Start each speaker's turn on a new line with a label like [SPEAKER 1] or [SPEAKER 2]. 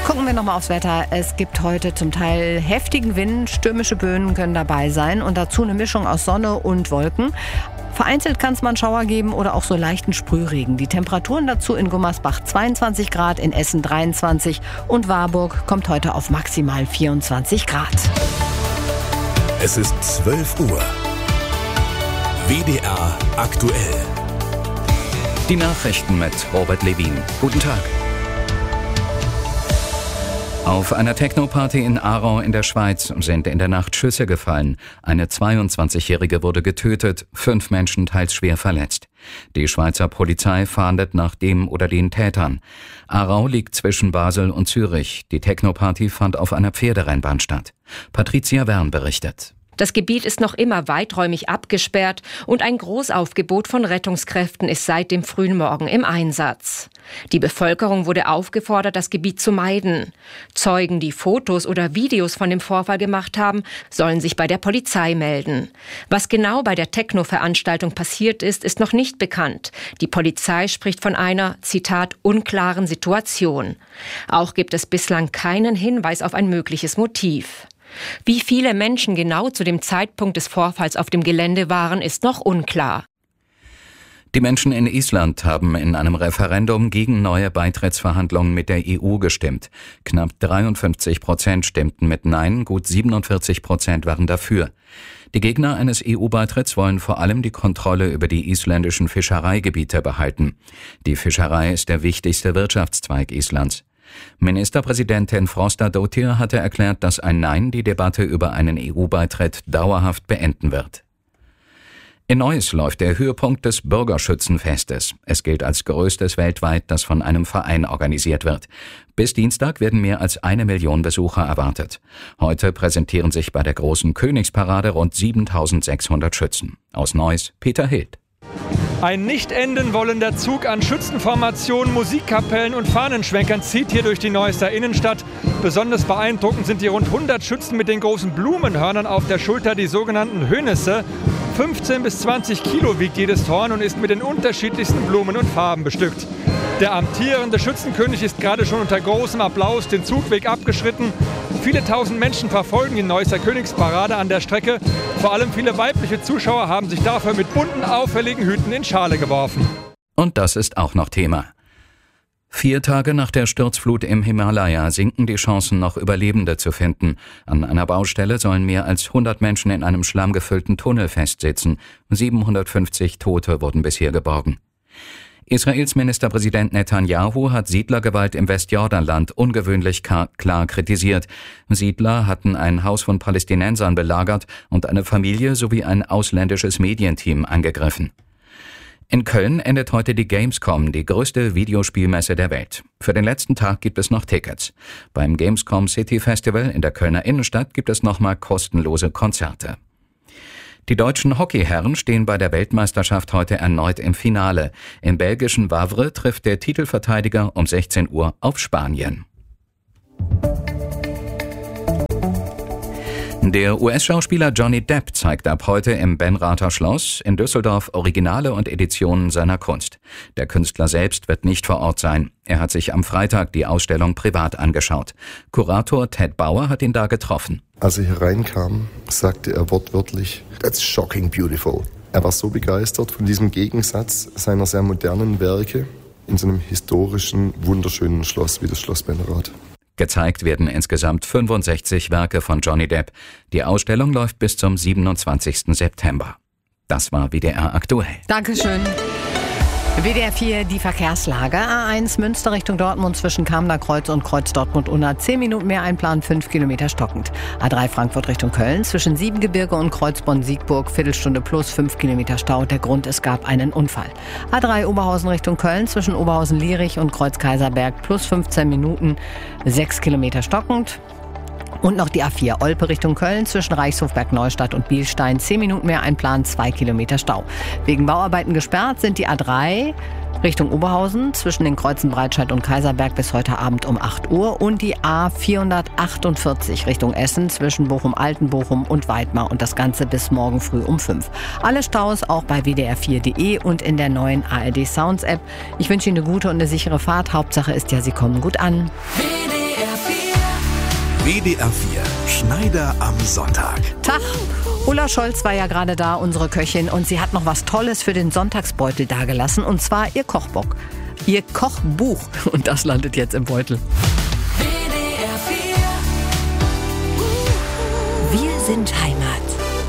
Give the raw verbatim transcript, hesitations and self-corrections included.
[SPEAKER 1] Gucken wir nochmal aufs Wetter. Es gibt heute zum Teil heftigen Wind, stürmische Böen können dabei sein und dazu eine Mischung aus Sonne und Wolken. Vereinzelt kann es mal einen Schauer geben oder auch so leichten Sprühregen. Die Temperaturen dazu in Gummersbach zweiundzwanzig Grad, in Essen dreiundzwanzig und Warburg kommt heute auf maximal vierundzwanzig Grad.
[SPEAKER 2] Es ist zwölf Uhr. W D R aktuell.
[SPEAKER 3] Die Nachrichten mit Robert Levin. Guten Tag. Auf einer Techno-Party in Aarau in der Schweiz sind in der Nacht Schüsse gefallen. Eine zweiundzwanzigjährige wurde getötet, fünf Menschen teils schwer verletzt. Die Schweizer Polizei fahndet nach dem oder den Tätern. Aarau liegt zwischen Basel und Zürich. Die Techno-Party fand auf einer Pferderennbahn statt. Patricia Wern berichtet.
[SPEAKER 4] Das Gebiet ist noch immer weiträumig abgesperrt und ein Großaufgebot von Rettungskräften ist seit dem frühen Morgen im Einsatz. Die Bevölkerung wurde aufgefordert, das Gebiet zu meiden. Zeugen, die Fotos oder Videos von dem Vorfall gemacht haben, sollen sich bei der Polizei melden. Was genau bei der Techno-Veranstaltung passiert ist, ist noch nicht bekannt. Die Polizei spricht von einer, Zitat, unklaren Situation. Auch gibt es bislang keinen Hinweis auf ein mögliches Motiv. Wie viele Menschen genau zu dem Zeitpunkt des Vorfalls auf dem Gelände waren, ist noch unklar.
[SPEAKER 3] Die Menschen in Island haben in einem Referendum gegen neue Beitrittsverhandlungen mit der E U gestimmt. Knapp dreiundfünfzig Prozent stimmten mit Nein, gut siebenundvierzig Prozent waren dafür. Die Gegner eines E U-Beitritts wollen vor allem die Kontrolle über die isländischen Fischereigebiete behalten. Die Fischerei ist der wichtigste Wirtschaftszweig Islands. Ministerpräsidentin Frostadóttir hatte erklärt, dass ein Nein die Debatte über einen E U-Beitritt dauerhaft beenden wird. In Neuss läuft der Höhepunkt des Bürgerschützenfestes. Es gilt als größtes weltweit, das von einem Verein organisiert wird. Bis Dienstag werden mehr als eine Million Besucher erwartet. Heute präsentieren sich bei der großen Königsparade rund siebentausendsechshundert Schützen. Aus Neuss, Peter Hild.
[SPEAKER 5] Ein nicht enden wollender Zug an Schützenformationen, Musikkapellen und Fahnenschwenkern zieht hier durch die Neusser Innenstadt. Besonders beeindruckend sind die rund hundert Schützen mit den großen Blumenhörnern auf der Schulter, die sogenannten Hönisse. fünfzehn bis zwanzig Kilo wiegt jedes Horn und ist mit den unterschiedlichsten Blumen und Farben bestückt. Der amtierende Schützenkönig ist gerade schon unter großem Applaus den Zugweg abgeschritten. Viele tausend Menschen verfolgen die Neusser Königsparade an der Strecke. Vor allem viele weibliche Zuschauer haben sich dafür mit bunten, auffälligen Hüten in Schale geworfen.
[SPEAKER 3] Und das ist auch noch Thema. Vier Tage nach der Sturzflut im Himalaya sinken die Chancen, noch Überlebende zu finden. An einer Baustelle sollen mehr als hundert Menschen in einem schlammgefüllten Tunnel festsitzen. siebenhundertfünfzig Tote wurden bisher geborgen. Israels Ministerpräsident Netanyahu hat Siedlergewalt im Westjordanland ungewöhnlich klar kritisiert. Siedler hatten ein Haus von Palästinensern belagert und eine Familie sowie ein ausländisches Medienteam angegriffen. In Köln endet heute die Gamescom, die größte Videospielmesse der Welt. Für den letzten Tag gibt es noch Tickets. Beim Gamescom City Festival in der Kölner Innenstadt gibt es nochmal kostenlose Konzerte. Die deutschen Hockeyherren stehen bei der Weltmeisterschaft heute erneut im Finale. Im belgischen Wavre trifft der Titelverteidiger um sechzehn Uhr auf Spanien. Der U S-Schauspieler Johnny Depp zeigt ab heute im Benrather Schloss in Düsseldorf Originale und Editionen seiner Kunst. Der Künstler selbst wird nicht vor Ort sein. Er hat sich am Freitag die Ausstellung privat angeschaut. Kurator Ted Bauer hat ihn da getroffen.
[SPEAKER 6] Als er hereinkam, sagte er wortwörtlich, "That's shocking beautiful." Er war so begeistert von diesem Gegensatz seiner sehr modernen Werke in so einem historischen, wunderschönen Schloss wie das Schloss Benrath.
[SPEAKER 3] Gezeigt werden insgesamt fünfundsechzig Werke von Johnny Depp. Die Ausstellung läuft bis zum siebenundzwanzigsten September. Das war W D R aktuell.
[SPEAKER 1] Dankeschön. W D R vier, die Verkehrslage. A eins Münster Richtung Dortmund zwischen Kamener Kreuz und Kreuz Dortmund-Unna. zehn Minuten mehr einplanen, fünf Kilometer stockend. A drei Frankfurt Richtung Köln zwischen Siebengebirge und Kreuzbonn-Siegburg. Viertelstunde plus fünf Kilometer Stau. Der Grund, es gab einen Unfall. A drei Oberhausen Richtung Köln zwischen Oberhausen-Lierich und Kreuz-Kaiserberg plus fünfzehn Minuten, sechs Kilometer stockend. Und noch die A vier Olpe Richtung Köln zwischen Reichshofberg-Neustadt und Bielstein. zehn Minuten mehr einplanen, zwei Kilometer Stau. Wegen Bauarbeiten gesperrt sind die A drei Richtung Oberhausen zwischen den Kreuzen Breitscheid und Kaiserberg bis heute Abend um acht Uhr und die A vierhundertachtundvierzig Richtung Essen zwischen Bochum-Altenbochum und Weidmar und das Ganze bis morgen früh um fünf. Alle Staus auch bei w d r vier punkt d e und in der neuen A R D Sounds App. Ich wünsche Ihnen eine gute und eine sichere Fahrt. Hauptsache ist ja, Sie kommen gut an.
[SPEAKER 7] W D R
[SPEAKER 2] W D R vier, Schneider am Sonntag.
[SPEAKER 1] Tag! Ulla Scholz war ja gerade da, unsere Köchin, und sie hat noch was Tolles für den Sonntagsbeutel dagelassen, und zwar ihr Kochbuch. Ihr Kochbuch. Und das landet jetzt im Beutel.
[SPEAKER 7] Wir sind Heimat.